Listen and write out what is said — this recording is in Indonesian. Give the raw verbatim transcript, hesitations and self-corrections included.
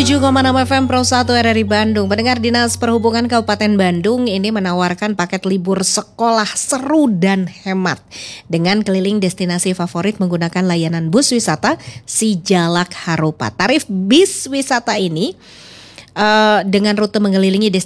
tujuh koma enam F M Pro satu R R I Bandung. Pendengar, Dinas Perhubungan Kabupaten Bandung ini menawarkan paket libur sekolah seru dan hemat dengan keliling destinasi favorit menggunakan layanan bus wisata Si Jalak Harupat. Tarif bis wisata ini uh, dengan rute mengelilingi destinasi